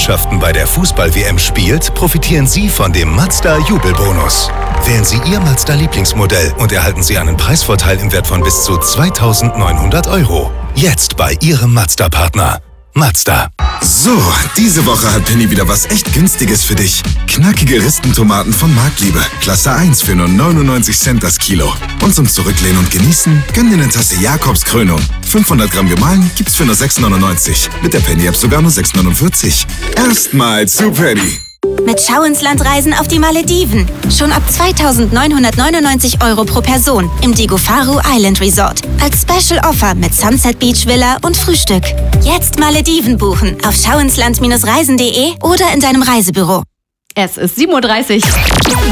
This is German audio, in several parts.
Mannschaften bei der Fußball-WM spielt, profitieren Sie von dem Mazda-Jubelbonus. Wählen Sie Ihr Mazda-Lieblingsmodell und erhalten Sie einen Preisvorteil im Wert von bis zu 2.900 €. Jetzt bei Ihrem Mazda-Partner. Mazda. So, diese Woche hat Penny wieder was echt Günstiges für dich. Knackige Ristentomaten von Marktliebe. Klasse 1 für nur 99 Cent das Kilo. Und zum Zurücklehnen und Genießen, gönn dir eine Tasse Jakobs Krönung. 500 Gramm gemahlen gibt's für nur 6,99. Mit der Penny-App sogar nur 6,49. Erstmal zu Penny. Mit Schau ins Land Reisen auf die Malediven. Schon ab 2.999 € pro Person im Digo Faru Island Resort. Als Special Offer mit Sunset Beach Villa und Frühstück. Jetzt Malediven buchen auf schauinsland-reisen.de oder in deinem Reisebüro. Es ist 7:30 Uhr.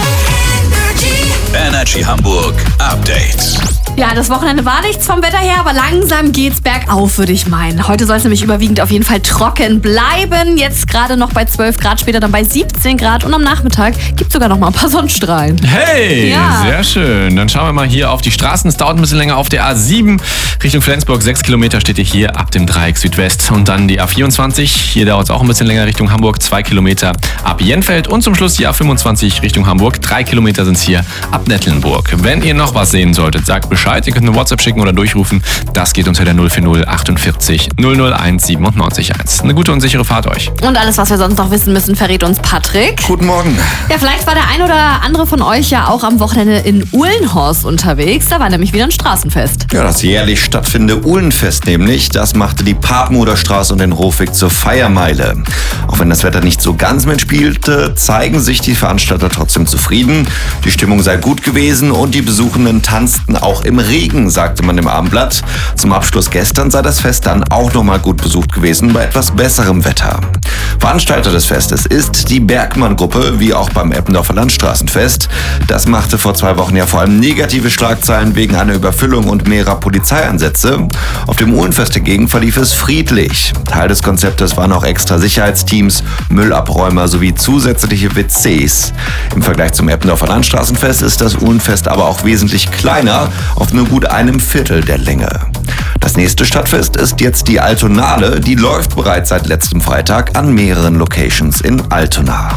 Energy Hamburg Update. Ja, das Wochenende war nichts vom Wetter her, aber langsam geht's bergauf, würde ich meinen. Heute soll es nämlich überwiegend auf jeden Fall trocken bleiben. Jetzt gerade noch bei 12 Grad, später dann bei 17 Grad und am Nachmittag gibt's sogar noch mal ein paar Sonnenstrahlen. Hey, ja. Sehr schön. Dann schauen wir mal hier auf die Straßen. Es dauert ein bisschen länger auf der A7 Richtung Flensburg. 6 Kilometer steht ihr hier ab dem Dreieck Südwest. Und dann die A24. Hier dauert es auch ein bisschen länger Richtung Hamburg. 2 Kilometer ab Jenfeld. Und zum Schluss die A25 Richtung Hamburg. 3 Kilometer sind es hier ab Nettlenburg. Wenn ihr noch was sehen solltet, sagt Bescheid. Ihr könnt eine WhatsApp schicken oder durchrufen. Das geht unter der 040 48 001 97 1. Eine gute und sichere Fahrt euch. Und alles, was wir sonst noch wissen müssen, verrät uns Patrick. Guten Morgen. Ja, vielleicht war der ein oder andere von euch ja auch am Wochenende in Uhlenhorst unterwegs. Da war nämlich wieder ein Straßenfest. Ja, das jährlich stattfindende Uhlenfest nämlich, das machte die Papenhuderstraße und den Hofweg zur Feiermeile. Auch wenn das Wetter nicht so ganz mitspielte, zeigen sich die Veranstalter trotzdem zufrieden. Die Stimmung sei gut gewesen und die Besuchenden tanzten auch im Regen, sagte man im Abendblatt. Zum Abschluss gestern sei das Fest dann auch nochmal gut besucht gewesen bei etwas besserem Wetter. Veranstalter des Festes ist die Bergmann-Gruppe, wie auch beim Eppendorfer Landstraßenfest. Das machte vor 2 Wochen ja vor allem negative Schlagzeilen wegen einer Überfüllung und mehrerer Polizeieinsätze. Auf dem Uhlenfest hingegen verlief es friedlich. Teil des Konzeptes waren auch extra Sicherheitsteams, Müllabräumer sowie zusätzliche WCs. Im Vergleich zum Eppendorfer Landstraßenfest ist das Uhlenfest aber auch wesentlich kleiner, auf nur gut einem Viertel der Länge. Das nächste Stadtfest ist jetzt die Altonale. Die läuft bereits seit letztem Freitag an mehreren Locations in Altona.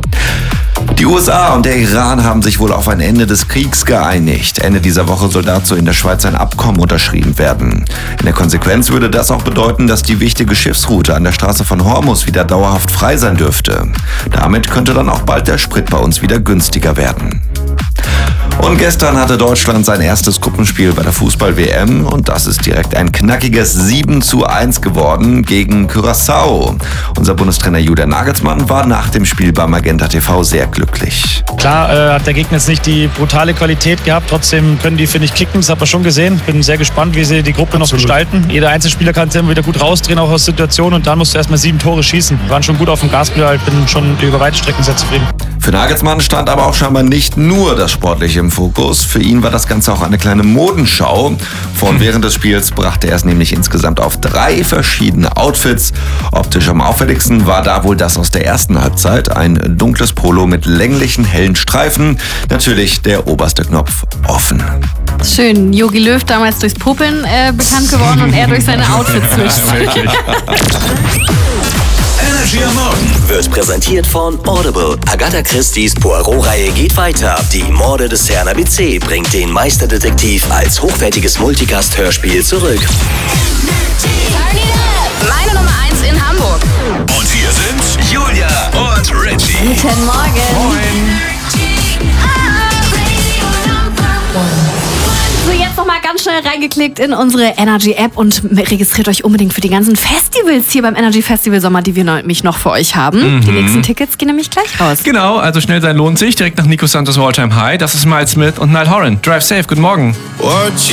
Die USA und der Iran haben sich wohl auf ein Ende des Kriegs geeinigt. Ende dieser Woche soll dazu in der Schweiz ein Abkommen unterschrieben werden. In der Konsequenz würde das auch bedeuten, dass die wichtige Schiffsroute an der Straße von Hormuz wieder dauerhaft frei sein dürfte. Damit könnte dann auch bald der Sprit bei uns wieder günstiger werden. Und gestern hatte Deutschland sein erstes Gruppenspiel bei der Fußball-WM und das ist direkt ein knackiges 7:1 geworden gegen Curaçao. Unser Bundestrainer Julian Nagelsmann war nach dem Spiel bei Magenta TV sehr glücklich. Klar hat der Gegner jetzt nicht die brutale Qualität gehabt, trotzdem können die, finde ich, kicken, das hat man schon gesehen. Bin sehr gespannt, wie sie die Gruppe noch gestalten. Jeder Einzelspieler kann es immer wieder gut rausdrehen, auch aus Situationen und dann musst du erstmal 7 Tore schießen. Wir waren schon gut auf dem Gaspedal, bin schon über weite Strecken sehr zufrieden. Für Nagelsmann stand aber auch scheinbar nicht nur das Sportliche im Fokus. Für ihn war das Ganze auch eine kleine Modenschau. Vor und während des Spiels brachte er es nämlich insgesamt auf 3 verschiedene Outfits. Optisch am auffälligsten war da wohl das aus der ersten Halbzeit. Ein dunkles Polo mit länglichen, hellen Streifen. Natürlich der oberste Knopf offen. Schön, Jogi Löw damals durchs Popeln bekannt geworden und er durch seine Outfits. Energy am Morgen wird präsentiert von Audible. Agatha Christie's Poirot-Reihe geht weiter. Die Morde des Herrn ABC bringt den Meisterdetektiv als hochwertiges Multicast-Hörspiel zurück. Meine Nummer 1 in Hamburg. Und hier sind Julia und Richie. Guten Morgen. Moin. So, jetzt noch mal ganz schnell reingeklickt in unsere Energy-App und registriert euch unbedingt für die ganzen Festivals hier beim Energy Festival Sommer, die wir nämlich noch für euch haben. Die nächsten Tickets gehen nämlich gleich raus. Genau, also schnell sein lohnt sich. Direkt nach Nico Santos All Time High. Das ist Miles Smith und Niall Horan. Drive safe, guten Morgen. What